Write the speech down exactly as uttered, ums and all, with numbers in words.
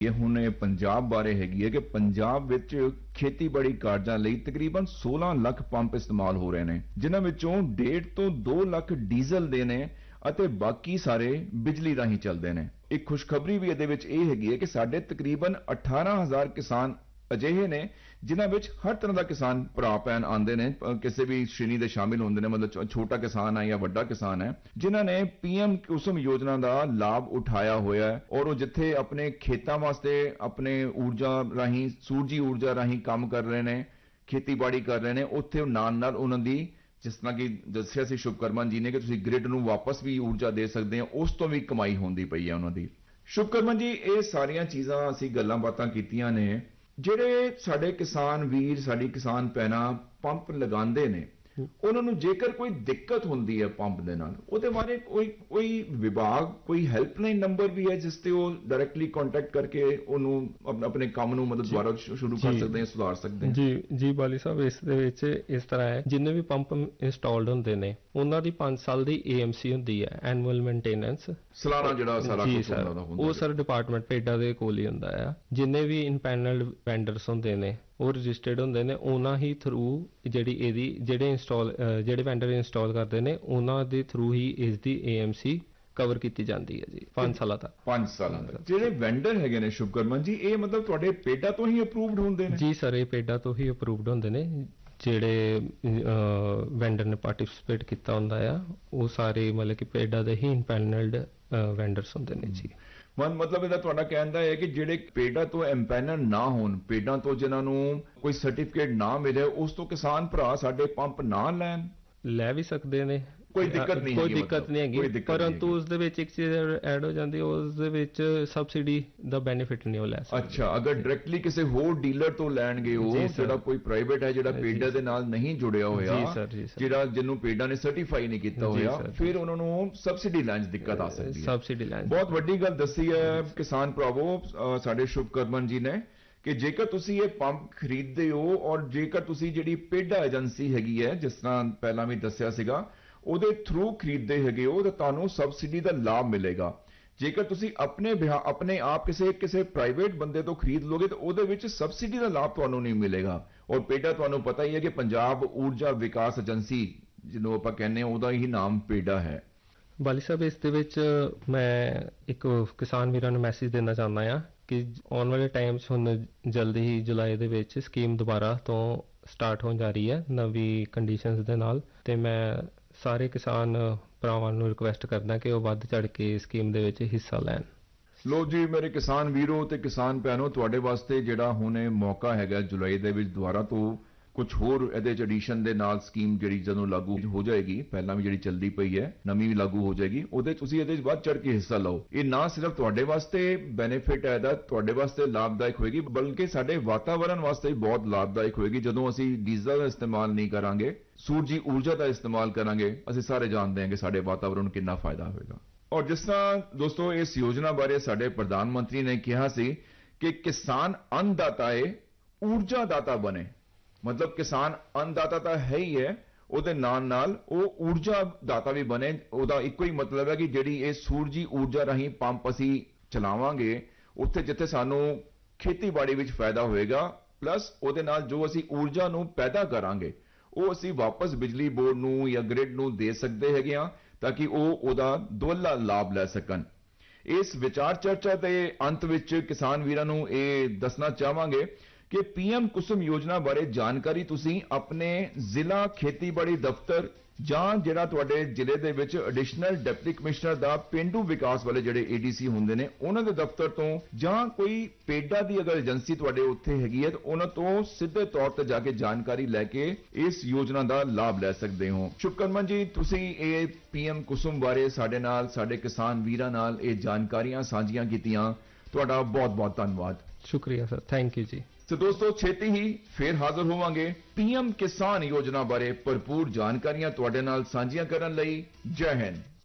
ਇਹ ਹੁਣ ਇਹ ਪੰਜਾਬ ਬਾਰੇ ਹੈਗੀ ਹੈ ਕਿ ਪੰਜਾਬ ਵਿੱਚ ਖੇਤੀਬਾੜੀ ਕਾਰਜਾਂ ਲਈ ਤਕਰੀਬਨ सोलह ਲੱਖ ਪੰਪ ਇਸਤੇਮਾਲ ਹੋ ਰਹੇ ਨੇ, ਜਿਨ੍ਹਾਂ ਵਿੱਚੋਂ ਡੇਢ ਤੋਂ ਦੋ ਲੱਖ ਡੀਜ਼ਲ ਦੇ ਨੇ ਅਤੇ ਬਾਕੀ ਸਾਰੇ ਬਿਜਲੀ ਰਾਹੀਂ ਚੱਲਦੇ ਨੇ। ਇੱਕ ਖੁਸ਼ਖਬਰੀ ਵੀ ਇਹਦੇ ਵਿੱਚ ਇਹ ਹੈਗੀ ਹੈ ਕਿ ਸਾਡੇ ਤਕਰੀਬਨ ਅਠਾਰਾਂ ਹਜ਼ਾਰ ਕਿਸਾਨ ਅਜਿਹੇ ਨੇ ਜਿਨ੍ਹਾਂ ਵਿੱਚ ਹਰ ਤਰ੍ਹਾਂ ਦਾ ਕਿਸਾਨ ਭਰਾ ਭੈਣ ਆਉਂਦੇ ਨੇ, ਕਿਸੇ ਵੀ ਸ਼੍ਰੇਣੀ ਦੇ ਸ਼ਾਮਿਲ ਹੁੰਦੇ ਨੇ, ਮਤਲਬ ਛੋਟਾ ਕਿਸਾਨ ਹੈ ਜਾਂ ਵੱਡਾ ਕਿਸਾਨ ਹੈ, ਜਿਨ੍ਹਾਂ ਨੇ ਪੀਐਮ ਕੁਸੁਮ ਯੋਜਨਾ ਦਾ ਲਾਭ ਉਠਾਇਆ ਹੋਇਆ ਹੈ ਔਰ ਉਹ ਜਿੱਥੇ ਆਪਣੇ ਖੇਤਾਂ ਵਾਸਤੇ ਆਪਣੇ ਊਰਜਾ ਰਾਹੀਂ ਸੂਰਜੀ ਊਰਜਾ ਰਾਹੀਂ ਕੰਮ ਕਰ ਰਹੇ ਨੇ, ਖੇਤੀਬਾੜੀ ਕਰ ਰਹੇ ਨੇ, ਉੱਥੇ ਨਾਲ ਨਾਲ ਉਹਨਾਂ ਦੀ ਜਿਸ ਤਰ੍ਹਾਂ ਕਿ ਦੱਸਿਆ ਸੀ ਸ਼ੁਭਕਰਮਨ ਜੀ ਨੇ ਕਿ ਤੁਸੀਂ ਗ੍ਰਿਡ ਨੂੰ ਵਾਪਸ ਵੀ ਊਰਜਾ ਦੇ ਸਕਦੇ ਹੋ, ਉਸ ਤੋਂ ਵੀ ਕਮਾਈ ਹੁੰਦੀ ਪਈ ਹੈ ਉਹਨਾਂ ਦੀ। ਸ਼ੁਭਕਰਮਨ ਜੀ, ਇਹ ਸਾਰੀਆਂ ਚੀਜ਼ਾਂ ਅਸੀਂ ਗੱਲਾਂ ਬਾਤਾਂ ਕੀਤੀਆਂ ਨੇ। ਜਿਹੜੇ ਸਾਡੇ ਕਿਸਾਨ ਵੀਰ, ਸਾਡੀ ਕਿਸਾਨ ਭੈਣਾਂ ਪੰਪ ਲਗਾਉਂਦੇ ਨੇ, ਉਹਨਾਂ ਨੂੰ ਜੇਕਰ ਕੋਈ ਦਿੱਕਤ ਹੁੰਦੀ ਹੈ ਪੰਪ ਦੇ ਨਾਲ, ਉਹਦੇ ਬਾਰੇ ਕੋਈ ਕੋਈ ਵਿਭਾਗ ਕੋਈ ਹੈਲਪਲਾਈਨ ਨੰਬਰ ਵੀ ਹੈ ਜਿਸ ਤੇ ਉਹ ਡਾਇਰੈਕਟਲੀ ਕੰਟੈਕਟ ਕਰਕੇ ਉਹਨੂੰ ਆਪਣੇ ਕੰਮ ਨੂੰ ਮਤਲਬ ਦੁਬਾਰਾ ਸ਼ੁਰੂ ਕਰ ਸਕਦੇ ਹਨ, ਸੁਧਾਰ ਸਕਦੇ ਹਨ? ਜੀ ਜੀ ਬਾਲੀ ਸਾਹਿਬ, ਇਸ ਦੇ ਵਿੱਚ ਇਸ ਤਰ੍ਹਾਂ ਹੈ, ਜਿੰਨੇ ਵੀ ਪੰਪ ਇੰਸਟਾਲਡ ਹੁੰਦੇ ਨੇ ਉਹਨਾਂ ਦੀ ਪੰਜ ਸਾਲ ਦੀ ਏਐਮਸੀ ਹੁੰਦੀ ਹੈ, ਐਨੂਅਲ ਮੇਨਟੇਨੈਂਸ, ਸਾਲਾਨਾ ਜਿਹੜਾ ਸਾਰਾ ਕੁਝ ਹੁੰਦਾ ਉਹ ਸਰ ਡਿਪਾਰਟਮੈਂਟ ਪੇਡਾ ਦੇ ਕੋਲ ਹੀ ਹੁੰਦਾ ਆ। ਜਿੰਨੇ ਵੀ ਇਨਪੈਨਲਡ ਵੈਂਡਰਸ ਹੁੰਦੇ ਨੇ ਉਹ ਰਜਿਸਟਰਡ ਹੁੰਦੇ ਨੇ, ਉਹਨਾਂ ਹੀ ਥਰੂ ਜਿਹੜੀ ਇਹਦੀ ਜਿਹੜੇ ਇੰਸਟਾਲ ਜਿਹੜੇ ਵੈਂਡਰ ਇੰਸਟਾਲ ਕਰਦੇ ਨੇ ਉਹਨਾਂ ਦੇ ਥਰੂ ਹੀ ਇਸ ਦੀ ਏਐਮਸੀ ਕਵਰ ਕੀਤੀ ਜਾਂਦੀ ਹੈ ਜੀ ਪੰਜ ਸਾਲਾਂ ਤੱਕ। ਪੰਜ ਸਾਲਾਂ ਤੱਕ ਜਿਹੜੇ ਵੈਂਡਰ ਹੈਗੇ ਨੇ ਸ਼ੁਭਕਰਮਨ ਜੀ, ਇਹ ਮਤਲਬ ਤੁਹਾਡੇ ਪੇਡਾ ਤੋਂ ਹੀ ਅਪਰੂਵਡ ਹੁੰਦੇ ਨੇ? ਜੀ ਸਰ, ਇਹ ਪੇਡਾ ਤੋਂ ਹੀ ਅਪਰੂਵਡ ਹੁੰਦੇ ਨੇ। ਜਿਹੜੇ ਵੈਂਡਰ ਨੇ ਪਾਰਟਿਸਿਪੇਟ ਕੀਤਾ ਹੁੰਦਾ ਆ ਉਹ ਸਾਰੇ ਮਤਲਬ ਕਿ ਪੇਡਾ ਦੇ ਹੀ ਇਨਪੈਨਲਡ ਵੈਂਡਰਸ ਹੁੰਦੇ ਨੇ ਜੀ। ਮਤਲਬ ਇਹਦਾ ਤੁਹਾਡਾ ਕਹਿਣ ਦਾ ਹੈ ਕਿ ਜਿਹੜੇ ਪੇਡਾ ਤੋਂ ਐਮਪੈਨਲ ਨਾ ਹੋਣ, ਪੇਡਾ ਤੋਂ ਜਿਨ੍ਹਾਂ ਨੂੰ ਕੋਈ ਸਰਟੀਫਿਕੇਟ ਨਾ ਮਿਲੇ, ਉਸ ਤੋਂ ਕਿਸਾਨ ਭਰਾ ਸਾਡੇ ਪੰਪ ਨਾ ਲੈਣ? ਲੈ ਵੀ ਸਕਦੇ ਨੇ, ਕੋਈ ਦਿੱਕਤ ਨਹੀਂ ਕੋਈ ਦਿੱਕਤ ਨਹੀਂ ਹੈਗੀ, ਪਰੰਤੂ ਉਸ ਦੇ ਵਿੱਚ ਇੱਕ ਚੀਜ਼ ਐਡ ਹੋ ਜਾਂਦੀ ਹੈ, ਉਸ ਦੇ ਵਿੱਚ ਸਬਸਿਡੀ ਦਾ ਬੈਨੀਫਿਟ ਨਹੀਂ ਉਹ ਲੈ ਸਕਦੇ। ਅੱਛਾ, ਅਗਰ ਡਾਇਰੈਕਟਲੀ ਕਿਸੇ ਹੋਰ ਡੀਲਰ ਤੋਂ ਲੈਣਗੇ, ਉਹ ਜਿਹੜਾ ਕੋਈ ਪ੍ਰਾਈਵੇਟ ਹੈ ਜਿਹੜਾ ਪੇਡਾ ਦੇ ਨਾਲ ਨਹੀਂ ਜੁੜਿਆ ਹੋਇਆ, ਜਿਹੜਾ ਜਿਹਨੂੰ ਪੇਡਾ ਨੇ ਸਰਟੀਫਾਈ ਨਹੀਂ ਕੀਤਾ ਹੋਇਆ, ਫਿਰ ਉਹਨਾਂ ਨੂੰ ਸਬਸਿਡੀ ਲੈਣ 'ਚ ਦਿੱਕਤ ਆ ਸਕਦੀ ਹੈ। ਸਬਸਿਡੀ ਲੈਣ ਬਹੁਤ ਵੱਡੀ ਗੱਲ ਦੱਸੀ ਹੈ ਕਿਸਾਨ ਭਰਾਵੋ ਸਾਡੇ ਸ਼ੁਭਕਰਮਨ ਜੀ ਨੇ ਕਿ ਜੇਕਰ ਤੁਸੀਂ ਇਹ ਪੰਪ ਖਰੀਦਦੇ ਹੋ ਔਰ ਜੇਕਰ ਤੁਸੀਂ ਜਿਹੜੀ ਪੇਡਾ ਏਜੰਸੀ ਹੈਗੀ ਹੈ, ਜਿਸ ਤਰ੍ਹਾਂ ਪਹਿਲਾਂ ਵੀ ਦੱਸਿਆ ਸੀਗਾ, ਉਹਦੇ ਥਰੂ ਖਰੀਦਦੇ ਹੈਗੇ ਹੋ ਤਾਂ ਤੁਹਾਨੂੰ ਸਬਸਿਡੀ ਦਾ ਲਾਭ ਮਿਲੇਗਾ। ਜੇਕਰ ਤੁਸੀਂ ਆਪਣੇ ਆਪਣੇ ਆਪ ਕਿਸੇ ਕਿਸੇ ਪ੍ਰਾਈਵੇਟ ਬੰਦੇ ਤੋਂ ਖਰੀਦ ਲੋਗੇ ਤਾਂ ਉਹਦੇ ਵਿੱਚ ਸਬਸਿਡੀ ਦਾ ਲਾਭ ਤੁਹਾਨੂੰ ਨਹੀਂ ਮਿਲੇਗਾ। ਔਰ ਪੇਡਾ ਤੁਹਾਨੂੰ ਪਤਾ ਹੀ ਹੈ ਕਿ ਪੰਜਾਬ ਊਰਜਾ ਵਿਕਾਸ ਏਜੰਸੀ ਜਿਹਨੂੰ ਆਪਾਂ ਕਹਿੰਦੇ ਹਾਂ, ਉਹਦਾ ਹੀ ਨਾਮ ਪੇਡਾ ਹੈ। ਬਾਲੀ ਸਾਹਿਬ, ਇਸ ਦੇ ਵਿੱਚ ਮੈਂ ਇੱਕ ਕਿਸਾਨ ਵੀਰਾਂ ਨੂੰ ਮੈਸੇਜ ਦੇਣਾ ਚਾਹੁੰਦਾ ਹਾਂ ਕਿ ਆਉਣ ਵਾਲੇ ਟਾਈਮ 'ਚ ਹੁਣ ਜਲਦੀ ਹੀ ਜੁਲਾਈ ਦੇ ਵਿੱਚ ਸਕੀਮ ਦੁਬਾਰਾ ਤੋਂ ਸਟਾਰਟ ਹੋਣ ਜਾ ਰਹੀ ਹੈ ਨਵੀਂ ਕੰਡੀਸ਼ਨਸ ਦੇ ਨਾਲ, ਤੇ ਮੈਂ ਸਾਰੇ ਕਿਸਾਨ ਭਰਾਵਾਂ ਨੂੰ ਰਿਕੁਐਸਟ ਕਰਦਾ ਕਿ ਉਹ ਵੱਧ ਚੜ੍ਹ ਕੇ ਸਕੀਮ ਦੇ ਵਿੱਚ ਹਿੱਸਾ ਲੈਣ। ਲੋ ਜੀ ਮੇਰੇ ਕਿਸਾਨ ਵੀਰੋ ਤੇ ਕਿਸਾਨ ਭੈਣੋ, ਤੁਹਾਡੇ ਵਾਸਤੇ ਜਿਹੜਾ ਹੁਣ ਇਹ ਮੌਕਾ ਹੈਗਾ ਜੁਲਾਈ ਦੇ ਵਿੱਚ ਦੁਬਾਰਾ ਤੋਂ ਕੁਝ ਹੋਰ ਇਹਦੇ 'ਚ ਐਡੀਸ਼ਨ ਦੇ ਨਾਲ ਸਕੀਮ ਜਿਹੜੀ ਜਦੋਂ ਲਾਗੂ ਹੋ ਜਾਏਗੀ, ਪਹਿਲਾਂ ਵੀ ਜਿਹੜੀ ਚੱਲਦੀ ਪਈ ਹੈ ਨਵੀਂ ਵੀ ਲਾਗੂ ਹੋ ਜਾਏਗੀ, ਉਹਦੇ 'ਚ ਤੁਸੀਂ ਇਹਦੇ 'ਚ ਵੱਧ ਚੜ੍ਹ ਕੇ ਹਿੱਸਾ ਲਓ। ਇਹ ਨਾ ਸਿਰਫ ਤੁਹਾਡੇ ਵਾਸਤੇ ਬੈਨੀਫਿਟ ਹੈ, ਇਹਦਾ ਤੁਹਾਡੇ ਵਾਸਤੇ ਲਾਭਦਾਇਕ ਹੋਏਗੀ, ਬਲਕਿ ਸਾਡੇ ਵਾਤਾਵਰਣ ਵਾਸਤੇ ਵੀ ਬਹੁਤ ਲਾਭਦਾਇਕ ਹੋਏਗੀ। ਜਦੋਂ ਅਸੀਂ ਡੀਜ਼ਲ ਦਾ ਇਸਤੇਮਾਲ ਨਹੀਂ ਕਰਾਂਗੇ, ਸੂਰਜੀ ਊਰਜਾ ਦਾ ਇਸਤੇਮਾਲ ਕਰਾਂਗੇ, ਅਸੀਂ ਸਾਰੇ ਜਾਣਦੇ ਹਾਂ ਕਿ ਸਾਡੇ ਵਾਤਾਵਰਣ ਨੂੰ ਕਿੰਨਾ ਫਾਇਦਾ ਹੋਵੇਗਾ। ਔਰ ਜਿਸ ਤਰ੍ਹਾਂ ਦੋਸਤੋ ਇਸ ਯੋਜਨਾ ਬਾਰੇ ਸਾਡੇ ਪ੍ਰਧਾਨ ਮੰਤਰੀ ਨੇ ਕਿਹਾ ਸੀ ਕਿ ਕਿਸਾਨ ਅੰਨਦਾਤਾ ਏ, ਊਰਜਾ ਦਾਤਾ ਬਣੇ। ਮਤਲਬ ਕਿਸਾਨ ਅੰਨਦਾਤਾ ਤਾਂ ਹੈ ਹੀ ਹੈ, ਉਹਦੇ ਨਾਲ ਨਾਲ ਉਹ ਊਰਜਾ ਦਾਤਾ ਵੀ ਬਣੇ। ਉਹਦਾ ਇੱਕੋ ਹੀ ਮਤਲਬ ਹੈ ਕਿ ਜਿਹੜੀ ਇਹ ਸੂਰਜੀ ਊਰਜਾ ਰਾਹੀਂ ਪੰਪ ਅਸੀਂ ਚਲਾਵਾਂਗੇ, ਉੱਥੇ ਜਿੱਥੇ ਸਾਨੂੰ ਖੇਤੀਬਾੜੀ ਵਿੱਚ ਫਾਇਦਾ ਹੋਏਗਾ, ਪਲੱਸ ਉਹਦੇ ਨਾਲ ਜੋ ਅਸੀਂ ਊਰਜਾ ਨੂੰ ਪੈਦਾ ਕਰਾਂਗੇ ਉਹ ਅਸੀਂ ਵਾਪਸ ਬਿਜਲੀ ਬੋਰਡ ਨੂੰ ਜਾਂ ਗ੍ਰਿਡ ਨੂੰ ਦੇ ਸਕਦੇ ਹੈਗੇ ਹਾਂ, ਤਾਂ ਕਿ ਉਹ ਉਹਦਾ ਦੁੱਗਣਾ ਲਾਭ ਲੈ ਸਕਣ। ਇਸ ਵਿਚਾਰ ਚਰਚਾ ਦੇ ਅੰਤ ਵਿੱਚ ਕਿਸਾਨ ਵੀਰਾਂ ਨੂੰ ਇਹ ਦੱਸਣਾ ਚਾਹਾਂਗੇ ਕਿ ਪੀਐਮ ਕੁਸੁਮ ਯੋਜਨਾ ਬਾਰੇ ਜਾਣਕਾਰੀ ਤੁਸੀਂ ਆਪਣੇ ਜ਼ਿਲ੍ਹਾ ਖੇਤੀਬਾੜੀ ਦਫ਼ਤਰ ਜਾਂ ਜਿਹੜਾ ਤੁਹਾਡੇ ਜ਼ਿਲ੍ਹੇ ਦੇ ਵਿੱਚ ਐਡੀਸ਼ਨਲ ਡਿਪਟੀ ਕਮਿਸ਼ਨਰ ਦਾ ਪਿੰਡੂ ਵਿਕਾਸ ਵਾਲੇ ਜਿਹੜੇ ਏਡੀਸੀ ਹੁੰਦੇ ਨੇ ਉਹਨਾਂ ਦੇ ਦਫ਼ਤਰ ਤੋਂ, ਜਾਂ ਕੋਈ ਪੇਡਾ ਦੀ ਅਗਰ ਏਜੰਸੀ ਤੁਹਾਡੇ ਉੱਥੇ ਹੈਗੀ ਹੈ ਤਾਂ ਉਹਨਾਂ ਤੋਂ ਸਿੱਧੇ ਤੌਰ ਤੇ ਜਾ ਕੇ ਜਾਣਕਾਰੀ ਲੈ ਕੇ ਇਸ ਯੋਜਨਾ ਦਾ ਲਾਭ ਲੈ ਸਕਦੇ ਹੋ। ਸ਼ੁਭਕਰਮਨ ਜੀ, ਤੁਸੀਂ ਇਹ ਪੀਐਮ ਕੁਸੁਮ ਬਾਰੇ ਸਾਡੇ ਨਾਲ, ਸਾਡੇ ਕਿਸਾਨ ਵੀਰਾਂ ਨਾਲ ਇਹ ਜਾਣਕਾਰੀਆਂ ਸਾਂਝੀਆਂ ਕੀਤੀਆਂ, ਤੁਹਾਡਾ ਬਹੁਤ ਬਹੁਤ ਧੰਨਵਾਦ। ਸ਼ੁਕਰੀਆ ਸਰ, ਥੈਂਕ ਯੂ ਜੀ। तो दोस्तों छेती ही फिर हाजिर होवांगे पीएम किसान योजना बारे भरपूर जानकारियां तुहाडे नाल सांझियां करन लई। जय हिंद।